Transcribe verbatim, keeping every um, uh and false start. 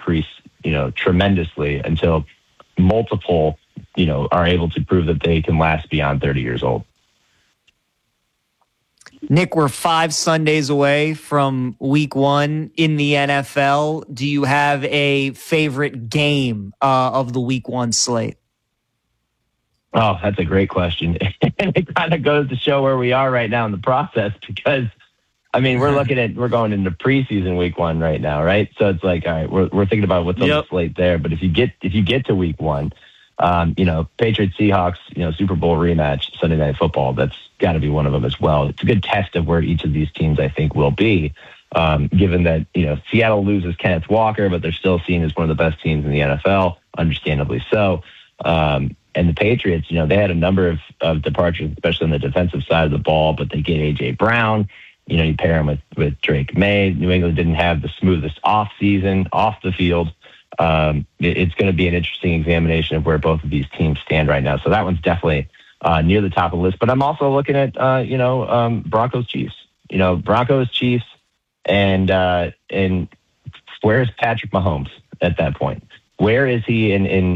increase, you know, tremendously until multiple, you know, are able to prove that they can last beyond thirty years old. Nick, we're five Sundays away from week one in the N F L. Do you have a favorite game uh, of the week one slate? Oh, that's a great question. And it kind of goes to show where we are right now in the process because, I mean, we're looking at, we're going into preseason week one right now, right? So it's like, all right, we're we're thinking about what's on Yep. the slate there. But if you get if you get to week one, um, you know, Patriots Seahawks, you know, Super Bowl rematch, Sunday Night Football, that's got to be one of them as well. It's a good test of where each of these teams, I think, will be, um, given that, you know, Seattle loses Kenneth Walker, but they're still seen as one of the best teams in the N F L, understandably so. Um, and the Patriots, you know, they had a number of, of departures, especially on the defensive side of the ball, but they get A J. Brown. You know, you pair him with, with Drake May. New England didn't have the smoothest off season, off the field. Um, it, it's going to be an interesting examination of where both of these teams stand right now. So that one's definitely uh, near the top of the list. But I'm also looking at, uh, you know, um, Broncos Chiefs. You know, Broncos Chiefs, and uh, and where is Patrick Mahomes at that point? Where is he in in